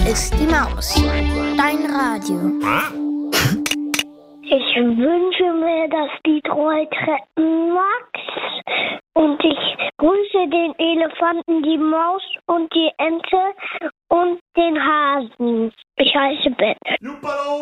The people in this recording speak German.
ist die Maus. Dein Radio. Ich wünsche mir, dass die Troll retten Max. Und ich grüße den Elefanten, die Maus und die Ente und den Hasen. Ich heiße Ben.